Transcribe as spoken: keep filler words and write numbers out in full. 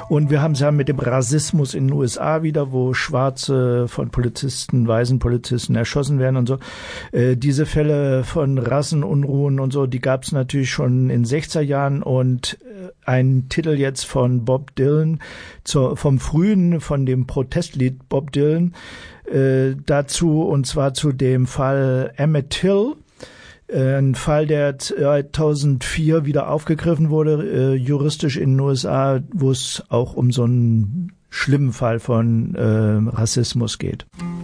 Und wir haben es ja mit dem Rassismus in den U S A wieder, wo Schwarze von Polizisten, weißen Polizisten erschossen werden und so. Äh, diese Fälle von Rassenunruhen und so, die gab es natürlich schon in sechziger Jahren. Und äh, ein Titel jetzt von Bob Dylan, zu, vom frühen, von dem Protestlied Bob Dylan, äh, dazu, und zwar zu dem Fall Emmett Till. Ein Fall, der zweitausendvier wieder aufgegriffen wurde, äh, juristisch in den U S A, wo es auch um so einen schlimmen Fall von äh, Rassismus geht.